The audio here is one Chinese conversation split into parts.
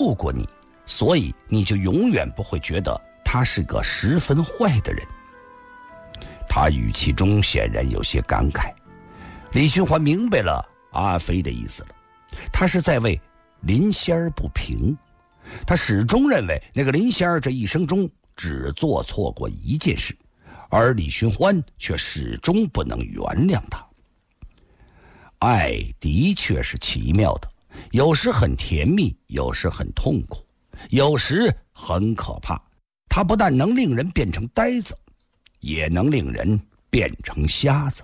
救过你，所以你就永远不会觉得他是个十分坏的人。他语气中显然有些感慨。李寻欢明白了阿飞的意思了，他是在为林仙儿不平。他始终认为那个林仙儿这一生中只做错过一件事，而李寻欢却始终不能原谅他。爱的确是奇妙的，有时很甜蜜，有时很痛苦，有时很可怕。它不但能令人变成呆子，也能令人变成瞎子。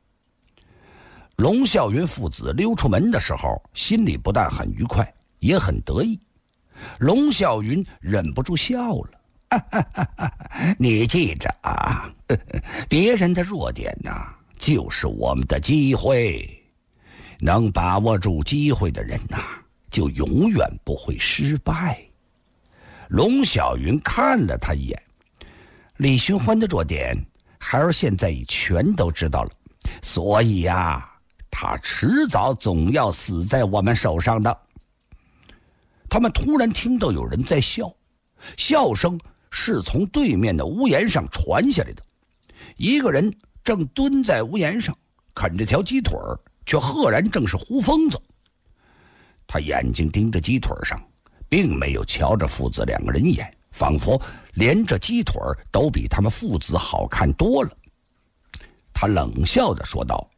龙啸云父子溜出门的时候，心里不但很愉快，也很得意。龙啸云忍不住笑了，你记着啊，别人的弱点啊，就是我们的机会。能把握住机会的人啊，就永远不会失败。龙啸云看了他一眼，李寻欢的弱点，孩儿现在已全都知道了，所以呀，他迟早总要死在我们手上的。他们突然听到有人在笑，笑声是从对面的屋檐上传下来的。一个人正蹲在屋檐上啃着条鸡腿，却赫然正是胡疯子。他眼睛盯着鸡腿上，并没有瞧着父子两个人一眼，仿佛连这鸡腿都比他们父子好看多了。他冷笑地说道：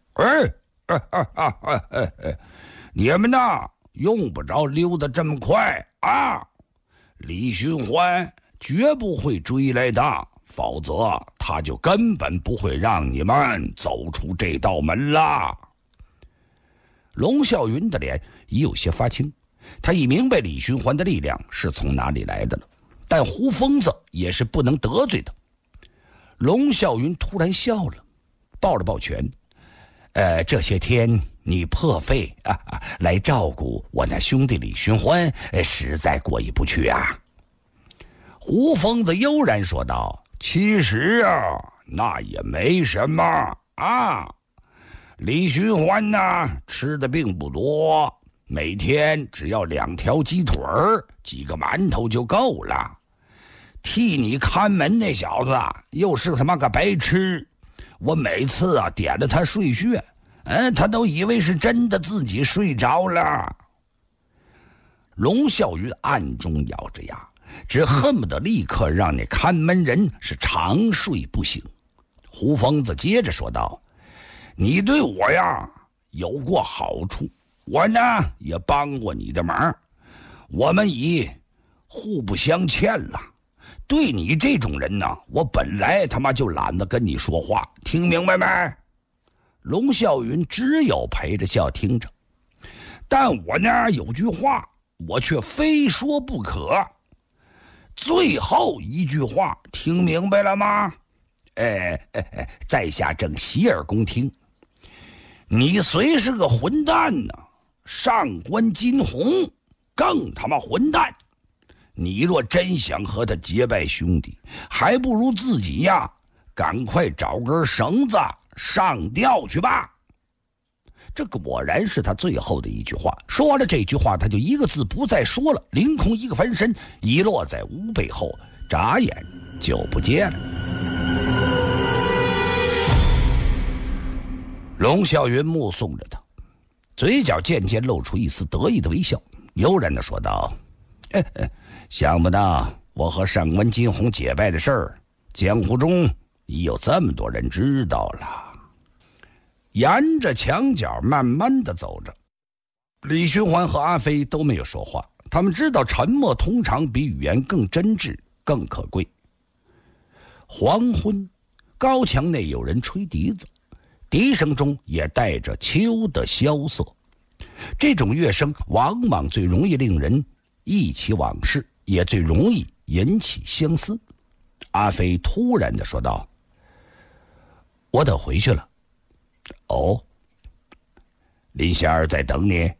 你们呐，用不着溜得这么快啊！李寻欢绝不会追来的，否则他就根本不会让你们走出这道门啦。龙啸云的脸已有些发青，他已明白李寻欢的力量是从哪里来的了，但胡疯子也是不能得罪的。龙啸云突然笑了，抱了抱拳：这些天你破费来照顾我那兄弟李寻欢，实在过意不去啊。胡疯子悠然说道：其实啊，那也没什么啊。李寻欢呢，吃的并不多，每天只要2条鸡腿几个馒头就够了。替你看门那小子又是他妈个白痴，我每次啊点了他睡穴，他都以为是真的自己睡着了。龙啸云暗中咬着牙，只恨不得立刻让那看门人是长睡不醒。胡疯子接着说道：你对我呀有过好处，我呢也帮过你的忙，我们已互不相欠了。对你这种人呢，我本来他妈就懒得跟你说话，听明白没？龙啸云只有陪着笑听着，但我呢有句话我却非说不可。最后一句话听明白了吗？在下正洗耳恭听。你虽是个混蛋呢，上官金鸿更他妈混蛋。你若真想和他结拜兄弟，还不如自己呀赶快找根绳子上吊去吧。这果然是他最后的一句话。说完了这句话，他就一个字不再说了，凌空一个翻身，遗落在屋背后，眨眼就不见了。龙啸云目送着他，嘴角渐渐露出一丝得意的微笑，悠然地说道：想不到我和上官金鸿结拜的事儿，江湖中已有这么多人知道了。沿着墙角慢慢地走着，李寻欢和阿飞都没有说话，他们知道沉默通常比语言更真挚更可贵。黄昏，高墙内有人吹笛子，笛声中也带着秋的萧瑟。这种乐声往往最容易令人忆起往事，也最容易引起相思。阿飞突然地说道：我得回去了。哦，林仙儿在等你。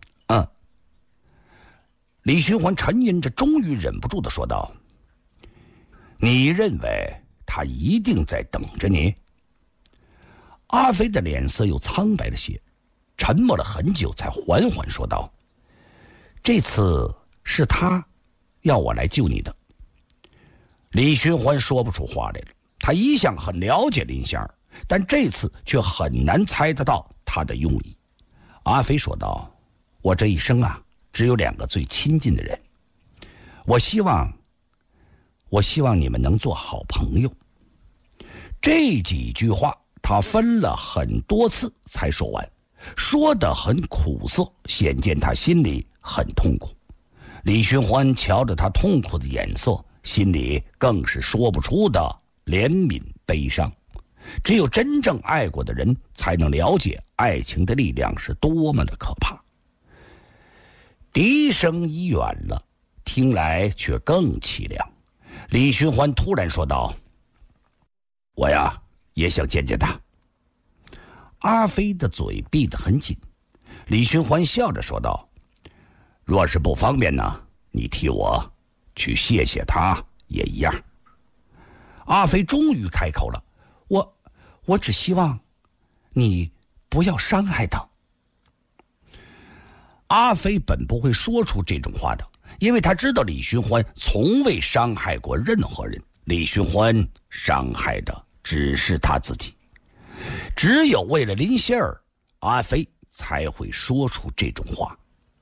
李寻欢沉吟着，终于忍不住地说道：你认为他一定在等着你？阿飞的脸色又苍白了些，沉默了很久，才缓缓说道：这次是他要我来救你的。李寻欢说不出话来了，他一向很了解林仙儿，但这次却很难猜得到他的用意。阿飞说道：我这一生啊，只有2个最亲近的人，我希望你们能做好朋友。这几句话他分了很多次才说完，说得很苦涩，显见他心里很痛苦。李寻欢瞧着他痛苦的眼色，心里更是说不出的怜悯悲伤。只有真正爱过的人才能了解爱情的力量是多么的可怕。笛声已远了，听来却更凄凉。李寻欢突然说道：我呀，也想见见他。阿飞的嘴闭得很紧，李寻欢笑着说道：若是不方便呢，你替我去谢谢他也一样。阿飞终于开口了：我只希望你不要伤害他。阿飞本不会说出这种话的，因为他知道李寻欢从未伤害过任何人，李寻欢伤害的只是他自己。只有为了林仙儿，阿飞才会说出这种话。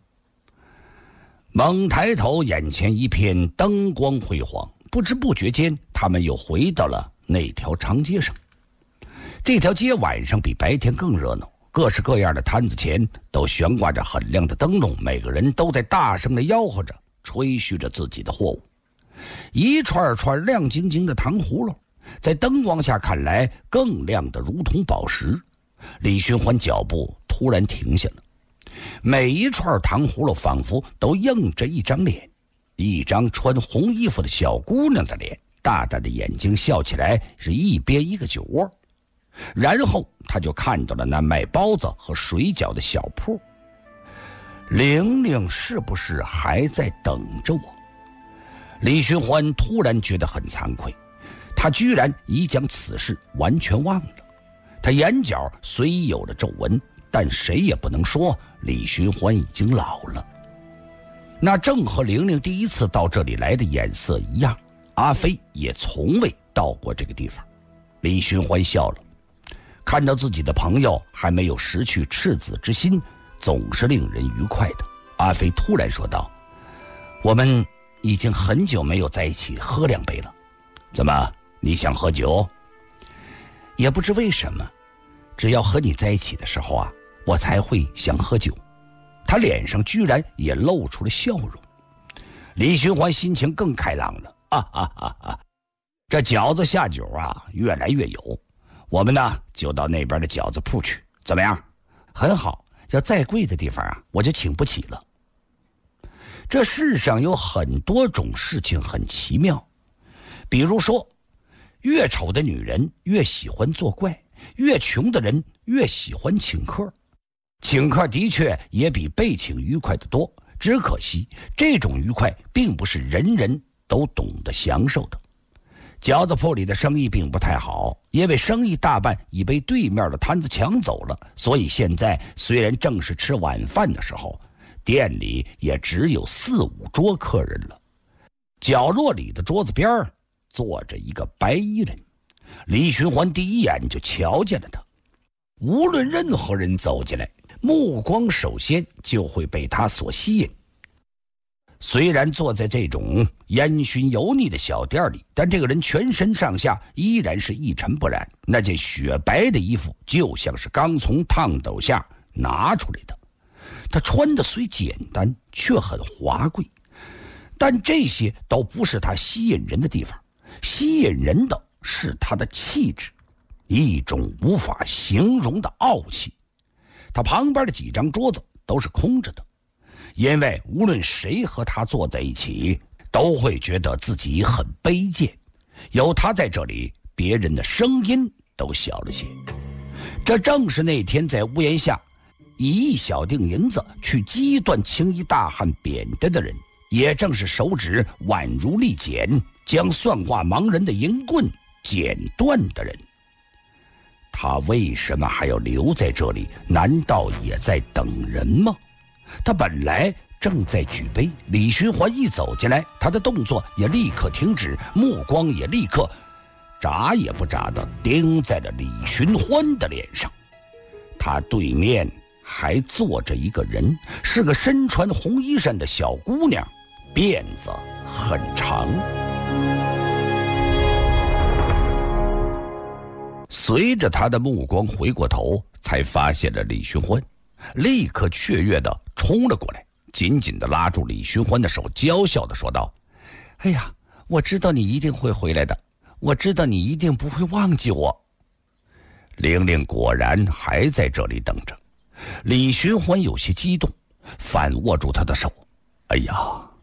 猛抬头，眼前一片灯光辉煌，不知不觉间他们又回到了那条长街上。这条街晚上比白天更热闹，各式各样的摊子前都悬挂着很亮的灯笼，每个人都在大声地吆喝着，吹嘘着自己的货物。一串串亮晶晶的糖葫芦，在灯光下看来更亮得如同宝石。李寻欢脚步突然停下了，每一串糖葫芦仿佛都映着一张脸，一张穿红衣服的小姑娘的脸，大大的眼睛，笑起来是一边一个酒窝。然后他就看到了那卖包子和水饺的小铺。玲玲是不是还在等着我？李寻欢突然觉得很惭愧，他居然已将此事完全忘了。他眼角虽有了皱纹，但谁也不能说李寻欢已经老了。那正和玲玲第一次到这里来的眼色一样，阿飞也从未到过这个地方。李寻欢笑了，看到自己的朋友还没有失去赤子之心，总是令人愉快的。阿飞突然说道：我们已经很久没有在一起喝2杯了，怎么，你想喝酒？也不知为什么，只要和你在一起的时候啊，我才会想喝酒。他脸上居然也露出了笑容。李寻欢心情更开朗了，这饺子下酒啊，越来越有。我们呢，就到那边的饺子铺去，怎么样？很好，要再贵的地方啊，我就请不起了。这世上有很多种事情很奇妙，比如说，越丑的女人越喜欢作怪，越穷的人越喜欢请客。请客的确也比被请愉快得多，只可惜这种愉快并不是人人都懂得享受的。饺子铺里的生意并不太好，因为生意大半已被对面的摊子抢走了，所以现在虽然正是吃晚饭的时候，店里也只有4、5桌客人了。角落里的桌子边坐着一个白衣人，李寻欢第一眼就瞧见了他。无论任何人走进来，目光首先就会被他所吸引。虽然坐在这种烟熏油腻的小店里，但这个人全身上下依然是一尘不染，那件雪白的衣服就像是刚从炕斗下拿出来的。他穿的虽简单，却很华贵，但这些都不是他吸引人的地方，吸引人的是他的气质，一种无法形容的傲气。他旁边的几张桌子都是空着的，因为无论谁和他坐在一起，都会觉得自己很卑贱。有他在这里，别人的声音都小了些。这正是那天在屋檐下以1小锭银子去击断青衣大汉扁担的人，也正是手指宛如利剪将算卦盲人的银棍剪断的人。他为什么还要留在这里？难道也在等人吗？他本来正在举杯，李寻欢一走进来，他的动作也立刻停止，目光也立刻眨也不眨地盯在了李寻欢的脸上。他对面还坐着一个人，是个身穿红衣衫的小姑娘，辫子很长。随着他的目光回过头，才发现了李寻欢，立刻雀跃地冲了过来，紧紧地拉住李寻欢的手，娇笑地说道：哎呀，我知道你一定会回来的，我知道你一定不会忘记我。玲玲果然还在这里等着。李寻欢有些激动，反握住他的手。哎呀，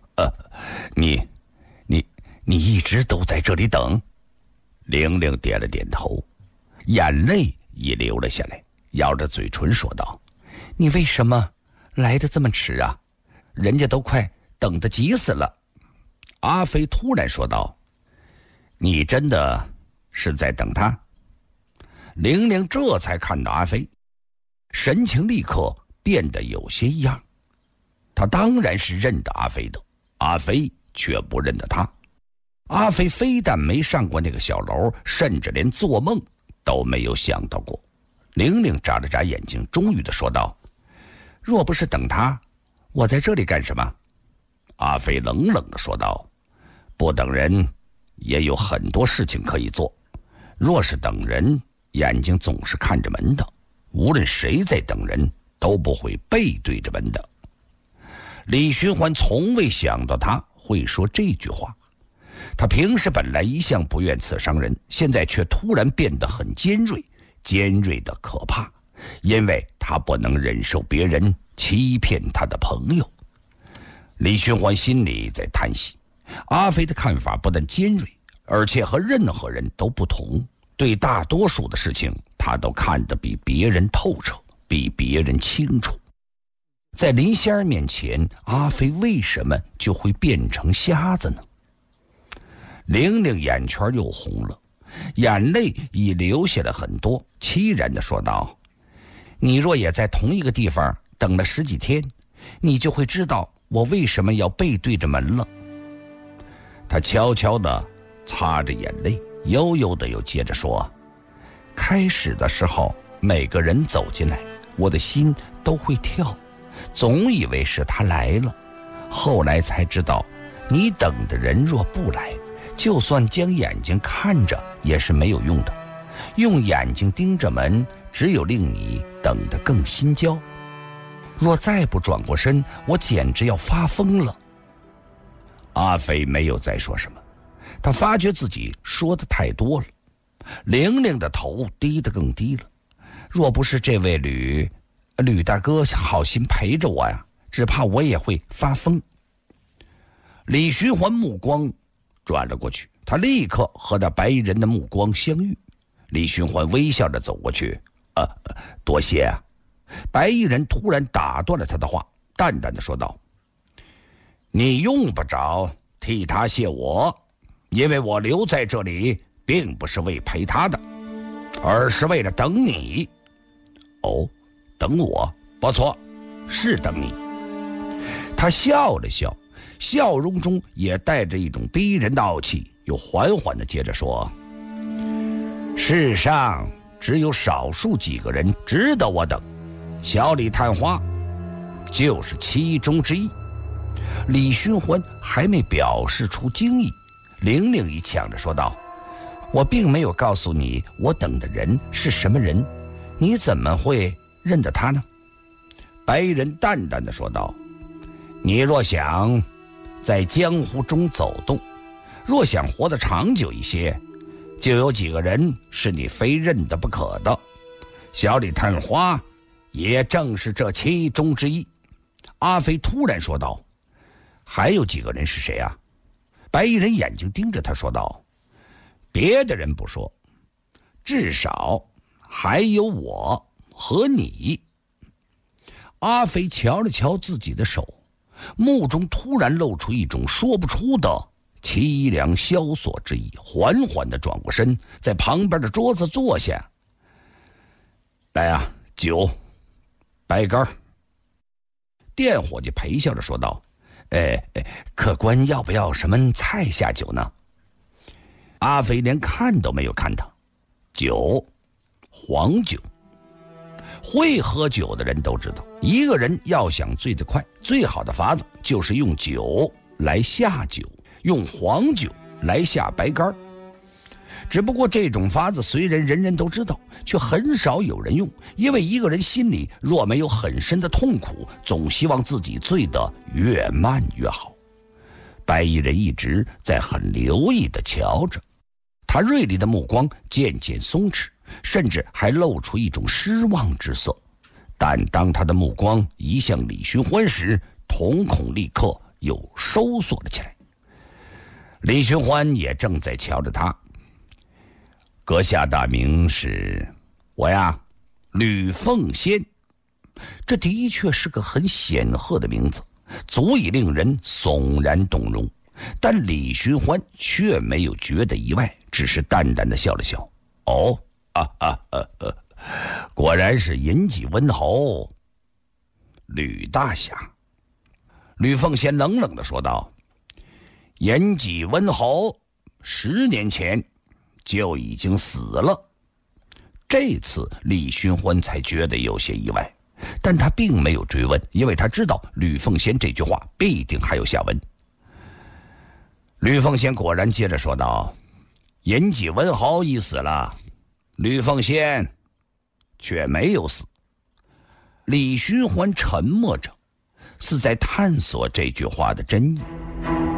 你一直都在这里等？玲玲点了点头，眼泪也流了下来，咬着嘴唇说道：你为什么来得这么迟啊？人家都快等得急死了。阿飞突然说道：你真的是在等他？玲玲这才看到阿飞，神情立刻变得有些异样。他当然是认得阿飞的，阿飞却不认得他。阿飞非但没上过那个小楼，甚至连做梦都没有想到过。玲玲眨了眨眼睛，终于地说道：若不是等他，我在这里干什么？阿飞冷冷地说道：不等人也有很多事情可以做，若是等人，眼睛总是看着门的，无论谁在等人，都不会背对着门的。李寻欢从未想到他会说这句话，他平时本来一向不愿刺伤人，现在却突然变得很尖锐，尖锐的可怕，因为他不能忍受别人欺骗他的朋友。李寻欢心里在叹息，阿飞的看法不但尖锐，而且和任何人都不同，对大多数的事情他都看得比别人透彻，比别人清楚。在林仙儿面前，阿飞为什么就会变成瞎子呢？玲玲眼圈又红了，眼泪已流下了很多，凄然地说道：你若也在同一个地方等了10几天，你就会知道我为什么要背对着门了。他悄悄地擦着眼泪，悠悠地又接着说：开始的时候，每个人走进来，我的心都会跳，总以为是他来了，后来才知道，你等的人若不来，就算将眼睛看着也是没有用的，用眼睛盯着门，只有令你等得更心焦。若再不转过身，我简直要发疯了。阿飞没有再说什么，他发觉自己说的太多了。玲玲的头低得更低了，若不是这位吕大哥好心陪着我呀，只怕我也会发疯。李寻欢目光转了过去，他立刻和那白衣人的目光相遇。李寻欢微笑着走过去：多谢啊。白衣人突然打断了他的话，淡淡的说道：你用不着替他谢我，因为我留在这里并不是为陪他的，而是为了等你。哦，等我？不错，是等你。他笑了笑，笑容中也带着一种逼人的傲气，又缓缓地接着说：世上只有少数几个人值得我等，小李探花就是其中之一。李寻欢还没表示出惊异，玲玲已抢着说道：我并没有告诉你我等的人是什么人，你怎么会认得他呢？白衣人淡淡的说道：你若想在江湖中走动，若想活得长久一些，就有几个人是你非认得不可的，小李探花也正是这其中之一。阿飞突然说道：还有几个人是谁啊？白衣人眼睛盯着他说道：别的人不说，至少还有我和你。阿飞瞧了瞧自己的手，目中突然露出一种说不出的凄凉萧索之意，缓缓地转过身，在旁边的桌子坐下。来啊，酒，白干。 店伙计陪笑着说道：“客官要不要什么菜下酒呢？”阿飞连看都没有看他。酒，黄酒。会喝酒的人都知道，一个人要想醉得快，最好的法子就是用酒来下酒，用黄酒来下白干。只不过这种法子虽然人人都知道，却很少有人用，因为一个人心里若没有很深的痛苦，总希望自己醉得越慢越好。白衣人一直在很留意地瞧着，他锐利的目光渐渐松弛，甚至还露出一种失望之色。但当他的目光移向李寻欢时，瞳孔立刻又收缩了起来。李寻欢也正在瞧着他。阁下大名是？我呀，吕奉先。这的确是个很显赫的名字，足以令人悚然动容。但李寻欢却没有觉得意外，只是淡淡的笑了笑。哦，果然是尹继温侯，吕大侠。吕奉先冷冷地说道：“尹继温侯10年前就已经死了。”这次李寻欢才觉得有些意外，但他并没有追问，因为他知道吕奉先这句话必定还有下文。吕奉先果然接着说道：“尹继温侯已死了，吕奉先却没有死。”李寻欢沉默着，是在探索这句话的真意。